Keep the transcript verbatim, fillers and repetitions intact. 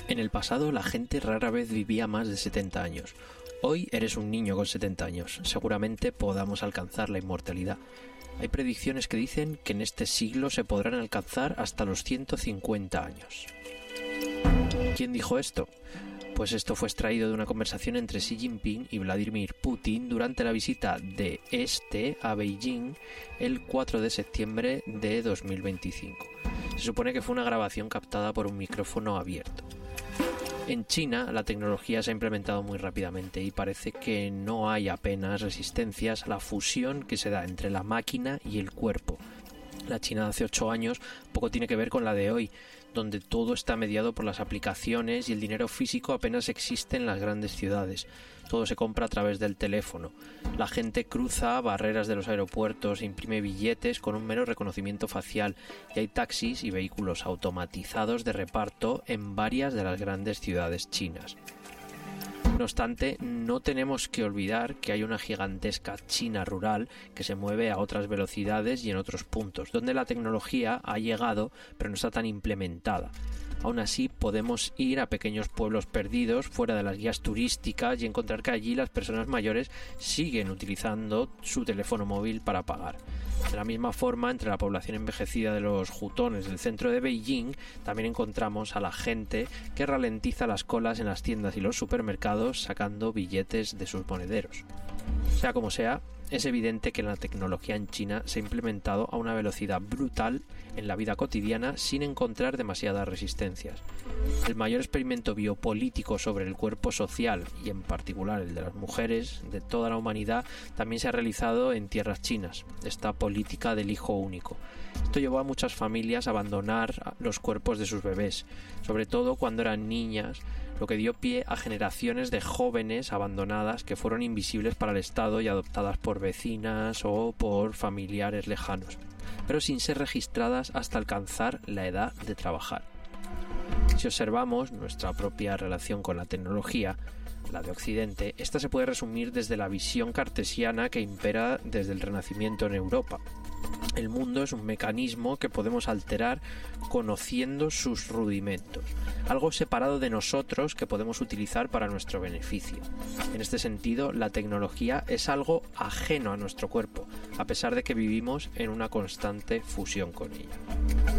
En el pasado la gente rara vez vivía más de setenta años. Hoy eres un niño con setenta años. Seguramente podamos alcanzar la inmortalidad. Hay predicciones que dicen que en este siglo se podrán alcanzar hasta los ciento cincuenta años. ¿Quién dijo esto? Pues esto fue extraído de una conversación entre Xi Jinping y Vladimir Putin durante la visita de este a Beijing el cuatro de septiembre de dos mil veinticinco. Se supone que fue una grabación captada por un micrófono abierto. En China la tecnología se ha implementado muy rápidamente y parece que no hay apenas resistencias a la fusión que se da entre la máquina y el cuerpo. La China de hace ocho años poco tiene que ver con la de hoy, donde todo está mediado por las aplicaciones y el dinero físico apenas existe en las grandes ciudades. Todo se compra a través del teléfono. La gente cruza barreras de los aeropuertos e imprime billetes con un mero reconocimiento facial, y hay taxis y vehículos automatizados de reparto en varias de las grandes ciudades chinas. No obstante, no tenemos que olvidar que hay una gigantesca China rural que se mueve a otras velocidades y en otros puntos, donde la tecnología ha llegado pero no está tan implementada. Aún así, podemos ir a pequeños pueblos perdidos fuera de las guías turísticas y encontrar que allí las personas mayores siguen utilizando su teléfono móvil para pagar. De la misma forma, entre la población envejecida de los jutones del centro de Beijing, también encontramos a la gente que ralentiza las colas en las tiendas y los supermercados sacando billetes de sus monederos. Sea como sea, es evidente que la tecnología en China se ha implementado a una velocidad brutal en la vida cotidiana sin encontrar demasiadas resistencias. El mayor experimento biopolítico sobre el cuerpo social, y en particular el de las mujeres, de toda la humanidad, también se ha realizado en tierras chinas, esta política del hijo único. Esto llevó a muchas familias a abandonar los cuerpos de sus bebés, sobre todo cuando eran niñas, lo que dio pie a generaciones de jóvenes abandonadas que fueron invisibles para el Estado y adoptadas por vecinas o por familiares lejanos, pero sin ser registradas hasta alcanzar la edad de trabajar. Si observamos nuestra propia relación con la tecnología, la de Occidente, esta se puede resumir desde la visión cartesiana que impera desde el Renacimiento en Europa. El mundo es un mecanismo que podemos alterar conociendo sus rudimentos, algo separado de nosotros que podemos utilizar para nuestro beneficio. En este sentido, la tecnología es algo ajeno a nuestro cuerpo, a pesar de que vivimos en una constante fusión con ella.